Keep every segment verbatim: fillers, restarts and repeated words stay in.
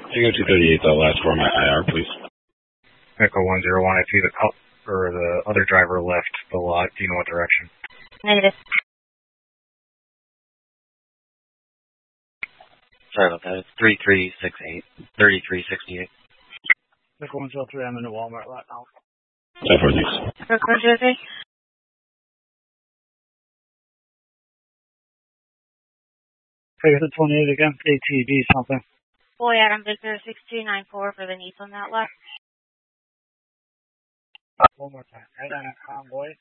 Tango two thirty-eight, the last for my I R, please. Echo one zero one, I see the cop, or the other driver left the lot. Do you know what direction? Negative. Sorry about that. It's three three six eight, thirty-three sixty-eight. Echo one zero three, I'm in the Walmart lot now. ten four, thanks. Echo one zero three. Pegasus twenty-eight again, A T B something. Boy, Adam Victor six two nine four for the Nissan that left. One more time. Right on a convoy.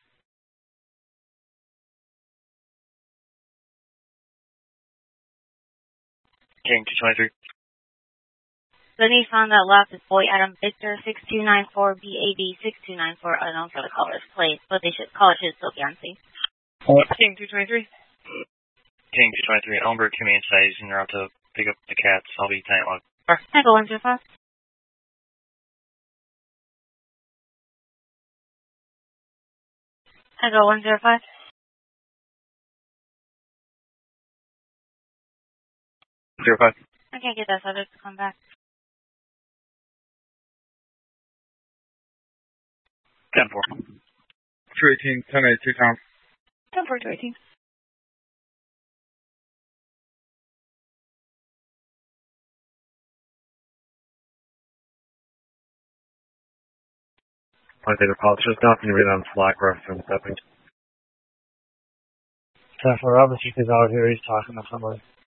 King two twenty-three. The Nissan that left is Boy Adam Victor six two nine four B A B six two nine four. I don't know for the color's plate, but they should call it should still be on scene. King two twenty-three. King two twenty-three. Elmbert Command Size, and you're out to pick up the cats. I'll be ten one. Echo one zero five. Echo one zero five. Zero five. I can't get that subject to come back. Ten four. two eighteen, ten eighty-two, Tom. ten four two eighteen. I think apologies. There's nothing to read on Slack reference, I think. ten four, obviously he's out here, he's talking to somebody.